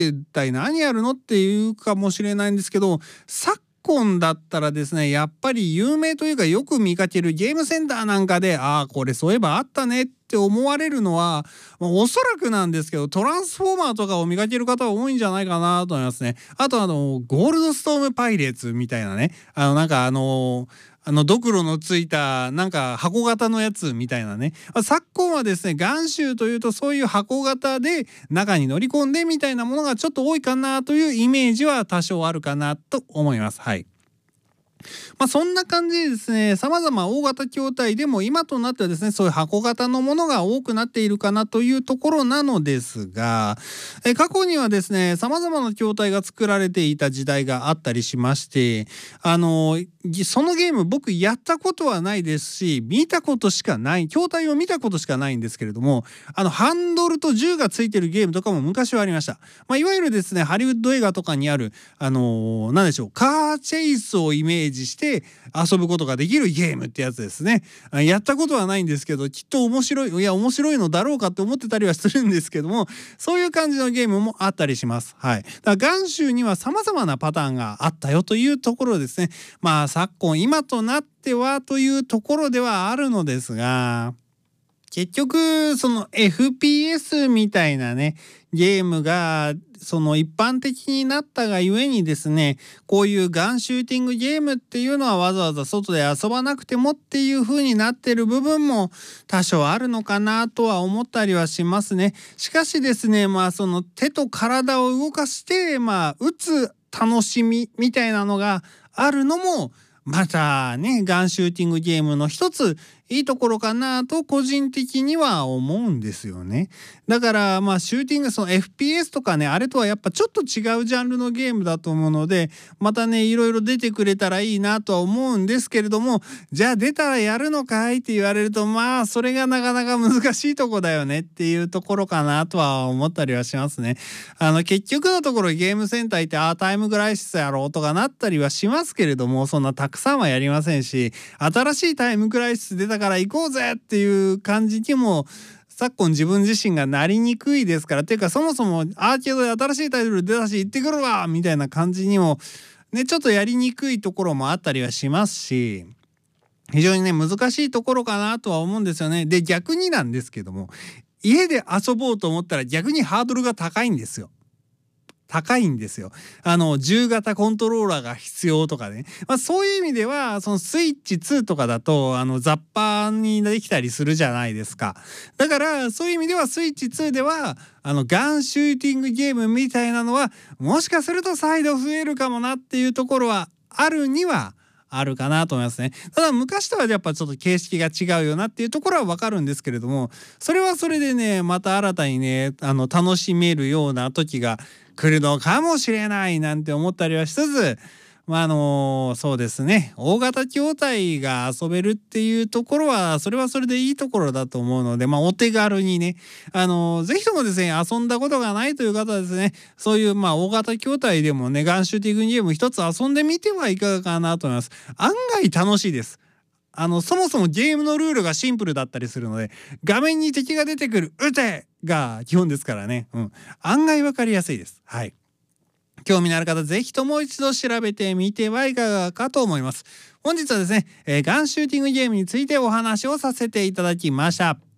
一体何やるのっていうかもしれないんですけど、昨今だったらですね、やっぱり有名というかよく見かけるゲームセンターなんかで、ああこれそういえばあったねって思われるのは、おそらくなんですけど、トランスフォーマーとかを見かける方は多いんじゃないかなと思いますね。あとゴールドストームパイレーツみたいなね、ドクロのついたなんか箱型のやつみたいなね、昨今はですね、ガンシューというとそういう箱型で中に乗り込んでみたいなものがちょっと多いかなというイメージは多少あるかなと思います。はい。そんな感じでですね、様々大型筐体でも今となってはですね、そういう箱型のものが多くなっているかなというところなのですが、過去にはですね、様々な筐体が作られていた時代があったりしまして、そのゲーム僕やったことはないですし、見たことしかない、筐体を見たことしかないんですけれども、ハンドルと銃がついてるゲームとかも昔はありました。いわゆるですね、ハリウッド映画とかにある、何でしょう、カーチェイスをイメージして遊ぶことができるゲームってやつですね。やったことはないんですけど、きっと面白いのだろうかって思ってたりはするんですけども、そういう感じのゲームもあったりします。はい。だからガンシューには様々なパターンがあったよというところですね。昨今今となってはというところではあるのですが、結局その FPS みたいなねゲームがその一般的になったがゆえにですね、こういうガンシューティングゲームっていうのはわざわざ外で遊ばなくてもっていう風になってる部分も多少あるのかなとは思ったりはしますね。しかしですね、その手と体を動かして打つ楽しみみたいなのがあるのもまたね、ガンシューティングゲームの一ついいところかなと個人的には思うんですよね。だからシューティング、その FPS とかね、あれとはやっぱちょっと違うジャンルのゲームだと思うので、またねいろいろ出てくれたらいいなとは思うんですけれども、じゃあ出たらやるのかいって言われるとそれがなかなか難しいとこだよねっていうところかなとは思ったりはしますね。結局のところゲームセンター行ってタイムクライシスやろうとかなったりはしますけれども、そんなたくさんはやりませんし、新しいタイムクライシス出たから行こうぜっていう感じにも昨今自分自身がなりにくいですから、っていうかそもそもアーケードで新しいタイトル出たし行ってくるわみたいな感じにもね、ちょっとやりにくいところもあったりはしますし、非常にね難しいところかなとは思うんですよね。で逆になんですけども、家で遊ぼうと思ったら逆にハードルが高いんですよ。10型コントローラーが必要とかね、そういう意味ではそのスイッチ2とかだとザッパーにできたりするじゃないですか。だからそういう意味ではスイッチ2ではガンシューティングゲームみたいなのはもしかすると再度増えるかもなっていうところはあるにはあるかなと思いますね。ただ昔とはやっぱちょっと形式が違うよなっていうところはわかるんですけれども、それはそれでねまた新たにね楽しめるような時が来るのかもしれないなんて思ったりはしつつ、そうですね、大型筐体が遊べるっていうところはそれはそれでいいところだと思うので、お手軽にねぜひともですね遊んだことがないという方はですね、そういう大型筐体でもねガンシューティングゲーム一つ遊んでみてはいかがかなと思います。案外楽しいです。そもそもゲームのルールがシンプルだったりするので、画面に敵が出てくる撃てが基本ですからね、案外わかりやすいです。はい。興味のある方ぜひとも一度調べてみてはいかがかと思います。本日はですね、ガンシューティングゲームについてお話をさせていただきました。